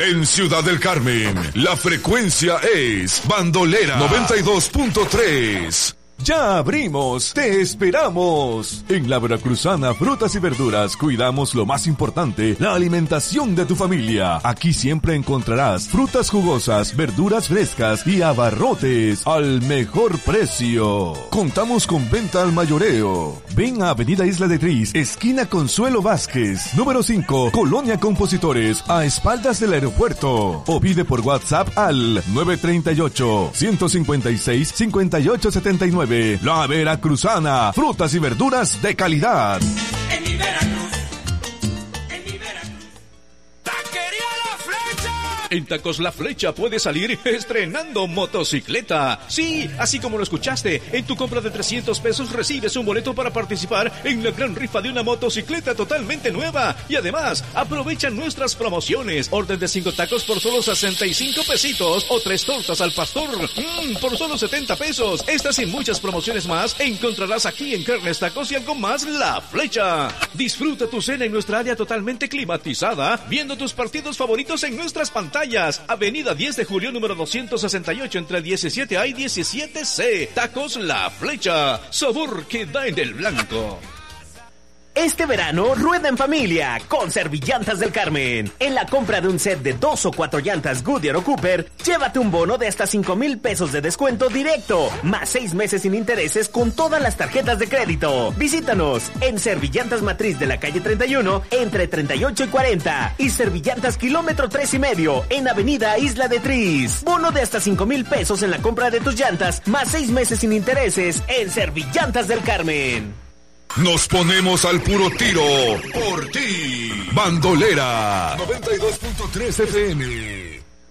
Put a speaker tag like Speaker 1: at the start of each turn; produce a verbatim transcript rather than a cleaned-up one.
Speaker 1: En Ciudad del Carmen, la frecuencia es Bandolera noventa y dos punto tres.
Speaker 2: ¡Ya abrimos! ¡Te esperamos! En la Veracruzana Frutas y Verduras cuidamos lo más importante, la alimentación de tu familia. Aquí siempre encontrarás frutas jugosas, verduras frescas y abarrotes al mejor precio. Contamos con venta al mayoreo. Ven a Avenida Isla de Tris, esquina Consuelo Vázquez, número cinco, Colonia Compositores, a espaldas del aeropuerto. O pide por WhatsApp al nueve tres ocho, uno cinco seis, cinco ocho siete nueve. La Veracruzana, frutas y verduras de calidad.
Speaker 3: En mi Veracruz, en mi Veracruz, Taquería La Flecha.
Speaker 4: En Tacos La Flecha puedes salir estrenando motocicleta. Sí, así como lo escuchaste, en tu compra de trescientos pesos recibes un boleto para participar en la gran rifa de una motocicleta totalmente nueva. Y además, aprovecha nuestras promociones. Orden de cinco tacos por solo sesenta y cinco pesitos o tres tortas al pastor mmm, por solo setenta pesos. Estas y muchas promociones más encontrarás aquí en Carnes Tacos y algo más La Flecha. Disfruta tu cena en nuestra área totalmente climatizada, viendo tus partidos favoritos en nuestras pantallas. Avenida diez de julio, número doscientos sesenta y ocho, entre diecisiete A y diecisiete C. Tacos La Flecha. Sabor que da en el blanco.
Speaker 5: Este verano, rueda en familia con Servillantas del Carmen. En la compra de un set de dos o cuatro llantas Goodyear o Cooper, llévate un bono de hasta cinco mil pesos de descuento directo, más seis meses sin intereses con todas las tarjetas de crédito. Visítanos en Servillantas Matriz de la calle treinta y uno, entre treinta y ocho y cuarenta, y Servillantas Kilómetro tres y medio, en Avenida Isla de Tris. Bono de hasta cinco mil pesos en la compra de tus llantas, más seis meses sin intereses en Servillantas del Carmen.
Speaker 1: Nos ponemos al puro tiro por ti. Bandolera noventa y dos punto tres F M.